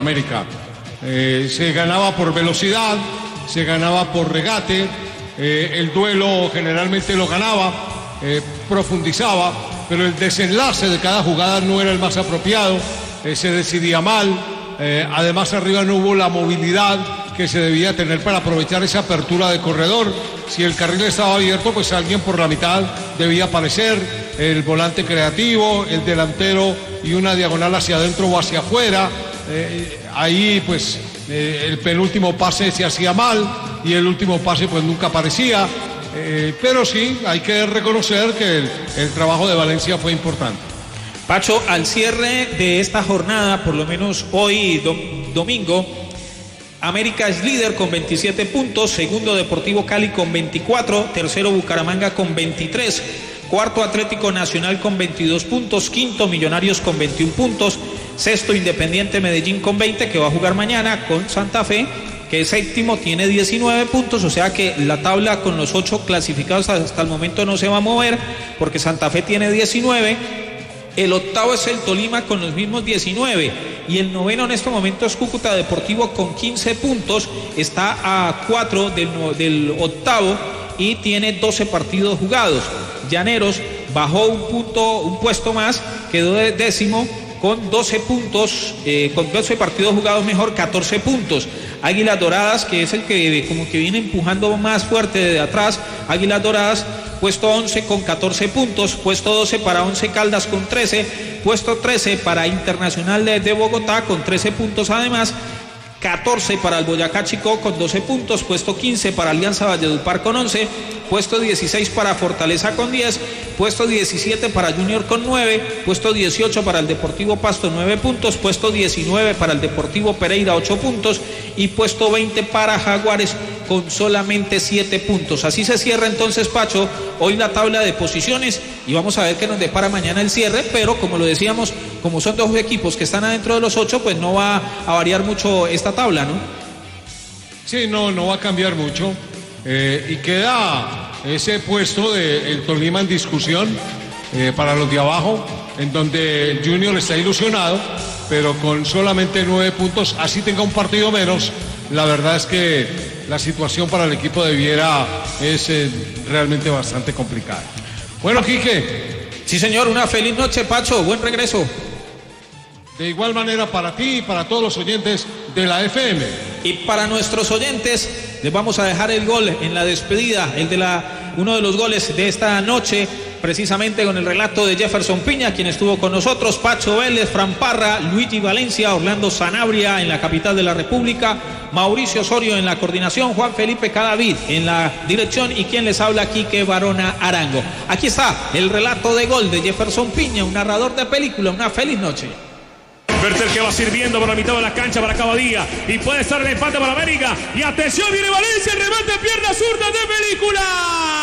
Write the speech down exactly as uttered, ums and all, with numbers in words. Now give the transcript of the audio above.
América. Eh, se ganaba por velocidad, se ganaba por regate, eh, el duelo generalmente lo ganaba, eh, profundizaba, pero el desenlace de cada jugada no era el más apropiado, eh, se decidía mal, eh, además arriba no hubo la movilidad que se debía tener para aprovechar esa apertura de corredor. Si el carril estaba abierto, pues alguien por la mitad debía aparecer, el volante creativo, el delantero y una diagonal hacia adentro o hacia afuera. Eh, ahí pues eh, el penúltimo pase se hacía mal y el último pase pues nunca aparecía, eh, pero sí hay que reconocer que el, el trabajo de Valencia fue importante. Pacho, al cierre de esta jornada, por lo menos hoy do, domingo, América es líder con veintisiete puntos, segundo Deportivo Cali con veinticuatro, tercero Bucaramanga con veintitrés, cuarto Atlético Nacional con veintidós puntos, quinto Millonarios con veintiún puntos, sexto Independiente Medellín con veinte, que va a jugar mañana con Santa Fe, que séptimo tiene diecinueve puntos, o sea que la tabla con los ocho clasificados hasta el momento no se va a mover, porque Santa Fe tiene diecinueve, el octavo es el Tolima con los mismos diecinueve, y el noveno en este momento es Cúcuta Deportivo con quince puntos, está a cuatro del, del octavo y tiene doce partidos jugados. Llaneros bajó un punto, un puesto más, quedó de décimo con doce puntos, eh, con doce partidos jugados mejor, catorce puntos. Águilas Doradas, que es el que como que viene empujando más fuerte de atrás, Águilas Doradas, puesto once con catorce puntos, puesto doce para Once Caldas con trece, puesto trece para Internacional de, de Bogotá con trece puntos además, catorce para el Boyacá Chicó con doce puntos, puesto quince para Alianza Valledupar con once, puesto dieciséis para Fortaleza con diez, puesto diecisiete para Junior con nueve, puesto dieciocho para el Deportivo Pasto nueve puntos, puesto diecinueve para el Deportivo Pereira ocho puntos y puesto veinte para Jaguares con solamente siete puntos. Así se cierra entonces, Pacho, hoy la tabla de posiciones y vamos a ver qué nos depara mañana el cierre, pero como lo decíamos, como son dos equipos que están adentro de los ocho, pues no va a variar mucho esta tabla, ¿no? Sí, no, no va a cambiar mucho. Eh, y queda ese puesto del Tolima en discusión eh, para los de abajo, en donde el Junior está ilusionado, pero con solamente nueve puntos, así tenga un partido menos, la verdad es que la situación para el equipo de Viera es eh, realmente bastante complicada. Bueno, Quique. Sí, señor, una feliz noche, Pacho, buen regreso. De igual manera para ti y para todos los oyentes de la F M. Y para nuestros oyentes les vamos a dejar el gol en la despedida, el de la uno de los goles de esta noche, precisamente con el relato de Jefferson Piña, quien estuvo con nosotros, Pacho Vélez, Fran Parra, Luigi Valencia, Orlando Sanabria en la capital de la República, Mauricio Osorio en la coordinación, Juan Felipe Cadavid en la dirección y quien les habla, Quique Barona Arango. Aquí está el relato de gol de Jefferson Piña, un narrador de película. Una feliz noche. Bertel que va sirviendo por la mitad de la cancha para Cavadía y puede estar el empate para América y atención, viene Valencia, el remate, pierna zurda de película.